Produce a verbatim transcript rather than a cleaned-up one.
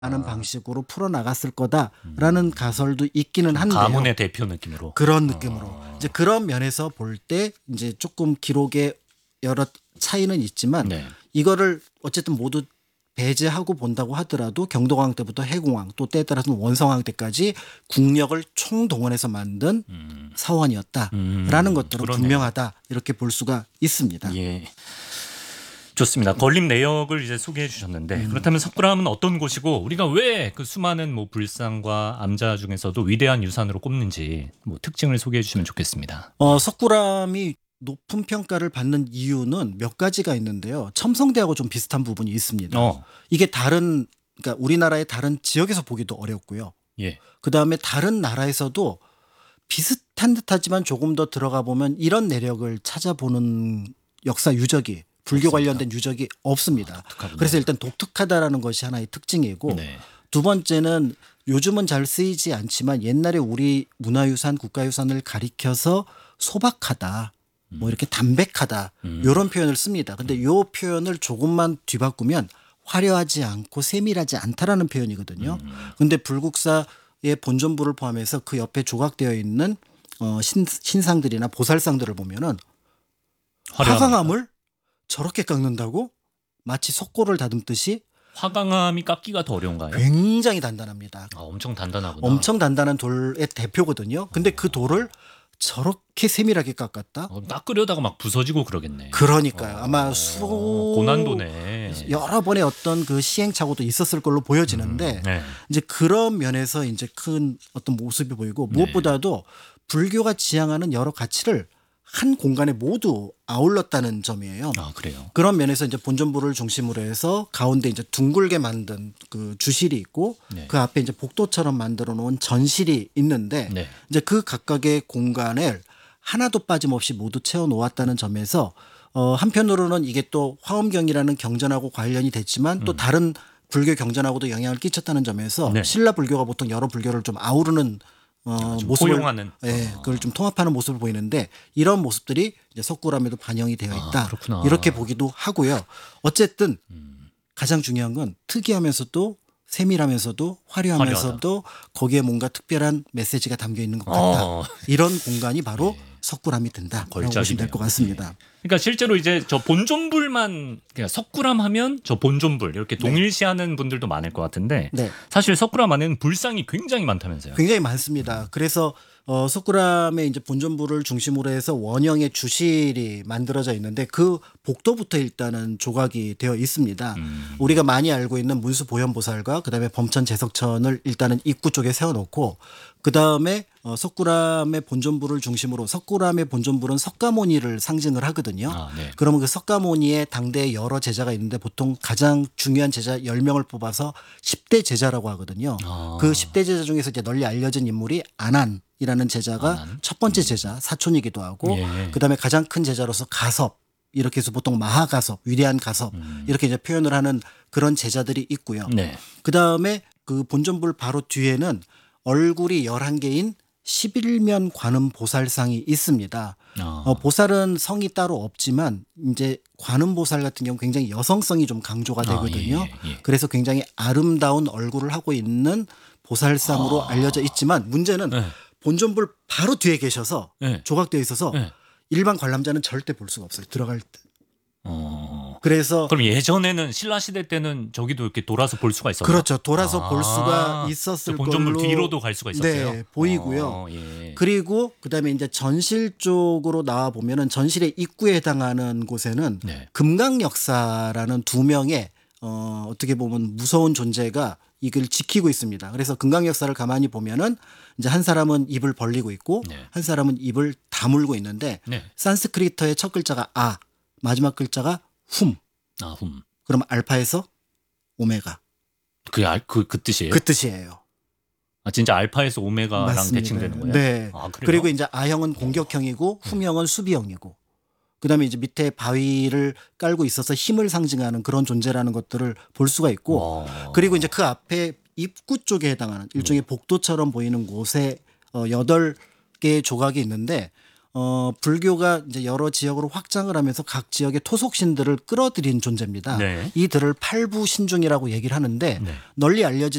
하는 아. 방식으로 풀어나갔을 거다라는 음. 가설도 있기는 한데요. 가문의 대표 느낌으로. 그런 느낌으로. 어. 이제 그런 면에서 볼 때 이제 조금 기록에 여러 차이는 있지만 네. 이거를 어쨌든 모두 배제하고 본다고 하더라도 경도광 때부터 해공왕 또 때에 따라서는 원성왕 때까지 국력을 총동원해서 만든 음. 사원이었다라는 음. 것들은 그러네요. 분명하다 이렇게 볼 수가 있습니다. 예. 좋습니다. 건립 내역을 이제 소개해 주셨는데 음. 그렇다면 석굴암은 어떤 곳이고 우리가 왜 그 수많은 뭐 불상과 암자 중에서도 위대한 유산으로 꼽는지 뭐 특징을 소개해 주시면 좋겠습니다. 어, 석굴암이 높은 평가를 받는 이유는 몇 가지가 있는데요. 첨성대하고 좀 비슷한 부분이 있습니다. 어. 이게 다른 그러니까 우리나라의 다른 지역에서 보기도 어렵고요. 예. 그다음에 다른 나라에서도 비슷한 듯하지만 조금 더 들어가 보면 이런 내력을 찾아보는 역사 유적이 불교 없습니다. 관련된 유적이 없습니다. 아, 독특하군요. 그래서 일단 독특하다라는 것이 하나의 특징이고 네. 두 번째는 요즘은 잘 쓰이지 않지만 옛날에 우리 문화유산 국가유산을 가리켜서 소박하다 뭐 이렇게 담백하다 음. 이런 표현을 씁니다. 근데 이 표현을 조금만 뒤바꾸면 화려하지 않고 세밀하지 않다라는 표현이거든요. 음. 근데 불국사의 본전부를 포함해서 그 옆에 조각되어 있는 어, 신, 신상들이나 보살상들을 보면은 화려합니다. 화강암을 저렇게 깎는다고 마치 석고를 다듬듯이 화강암이 깎기가 더 어려운가요? 굉장히 단단합니다. 아, 엄청 단단하구나. 엄청 단단한 돌의 대표거든요. 근데 그 돌을 저렇게 세밀하게 깎았다? 어, 깎으려다가 막 부서지고 그러겠네. 그러니까요. 아마 어, 수로 고난도네. 여러 번의 어떤 그 시행착오도 있었을 걸로 보여지는데 음, 네. 이제 그런 면에서 이제 큰 어떤 모습이 보이고 네. 무엇보다도 불교가 지향하는 여러 가치를 한 공간에 모두 아울렀다는 점이에요. 아, 그래요. 그런 면에서 이제 본전부를 중심으로 해서 가운데 이제 둥글게 만든 그 주실이 있고 네. 그 앞에 이제 복도처럼 만들어 놓은 전실이 있는데 네. 이제 그 각각의 공간을 하나도 빠짐없이 모두 채워 놓았다는 점에서 어 한편으로는 이게 또 화엄경이라는 경전하고 관련이 됐지만 또 다른 불교 경전하고도 영향을 끼쳤다는 점에서 네. 신라 불교가 보통 여러 불교를 좀 아우르는 어, 좀 모습을 포용하는. 예, 어. 그걸 좀 통합하는 모습을 보이는데 이런 모습들이 이제 석굴암에도 반영이 되어 있다. 아, 그렇구나. 이렇게 보기도 하고요. 어쨌든 음. 가장 중요한 건 특이하면서도 세밀하면서도 화려하면서도 거기에 뭔가 특별한 메시지가 담겨 있는 것 같다. 어. 이런 공간이 바로 석굴암이 된다라고 보시면 될 것 같습니다. 그러니까 실제로 이제 저 본존불만 그냥 석굴암 하면 저 본존불 이렇게 동일시하는 분들도 많을 것 같은데 네. 사실 석굴암 안에는 불상이 굉장히 많다면서요. 굉장히 많습니다. 그래서 어, 석굴암의 이제 본전부를 중심으로 해서 원형의 주실이 만들어져 있는데 그 복도부터 일단은 조각이 되어 있습니다. 음. 우리가 많이 알고 있는 문수 보현보살과 그다음에 범천 제석천을 일단은 입구 쪽에 세워놓고 그다음에 어, 석굴암의 본전부를 중심으로 석굴암의 본전부는 석가모니를 상징을 하거든요. 아, 네. 그러면 그 석가모니의 당대에 여러 제자가 있는데 보통 가장 중요한 제자 열 명을 뽑아서 십 대 제자라고 하거든요. 아. 그 십 대 제자 중에서 이제 널리 알려진 인물이 안한이라는 제자가 안한? 첫 번째 제자 사촌이기도 하고 예. 그다음에 가장 큰 제자로서 가섭 이렇게 해서 보통 마하가섭 위대한 가섭 음. 이렇게 이제 표현을 하는 그런 제자들이 있고요. 네. 그다음에 그 본전불 바로 뒤에는 얼굴이 열한 개인 십일면 관음 보살상이 있습니다. 아. 어, 보살은 성이 따로 없지만 이제 관음 보살 같은 경우 굉장히 여성성이 좀 강조가 되거든요. 아, 예, 예, 예. 그래서 굉장히 아름다운 얼굴을 하고 있는 보살상으로 아. 알려져 있지만 문제는 네. 본전불 바로 뒤에 계셔서 네. 조각되어 있어서 네. 일반 관람자는 절대 볼 수가 없어요. 들어갈 때. 어. 그래서 그럼 예전에는 신라 시대 때는 저기도 이렇게 돌아서 볼 수가 있었나요? 그렇죠. 돌아서 아. 볼 수가 있었을 저 본전물 걸로 뒤로도 갈 수가 있었어요. 네, 보이고요. 어, 예. 그리고 그다음에 이제 전실 쪽으로 나와 보면은 전실의 입구에 해당하는 곳에는 네. 금강역사라는 두 명의 어 어떻게 보면 무서운 존재가 이걸 지키고 있습니다. 그래서 금강역사를 가만히 보면은 이제 한 사람은 입을 벌리고 있고 네. 한 사람은 입을 다물고 있는데 네. 산스크리트의 첫 글자가 아, 마지막 글자가 훔. 아, 흠. 그럼 알파에서 오메가. 그게 알, 그, 그 뜻이에요? 그 뜻이에요. 아, 진짜 알파에서 오메가랑 맞습니다. 대칭되는 거예요? 네. 아, 그래요? 그리고 이제 아형은 공격형이고 훔형은 수비형이고 그다음에 이제 밑에 바위를 깔고 있어서 힘을 상징하는 그런 존재라는 것들을 볼 수가 있고 와. 그리고 이제 그 앞에 입구 쪽에 해당하는 일종의 복도처럼 보이는 곳에 어, 여덟 개의 조각이 있는데 어, 불교가 이제 여러 지역으로 확장을 하면서 각 지역의 토속신들을 끌어들인 존재입니다. 네. 이들을 팔부신중이라고 얘기를 하는데 네. 널리 알려진